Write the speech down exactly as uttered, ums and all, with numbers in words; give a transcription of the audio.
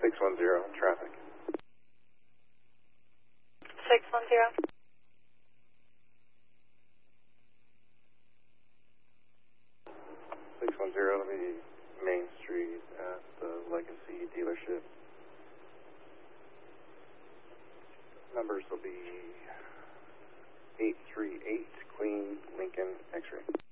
six one zero, traffic. six one zero. six one zero, the Main Street at the Legacy dealership. Numbers will be eight three eight Queen Lincoln X-ray.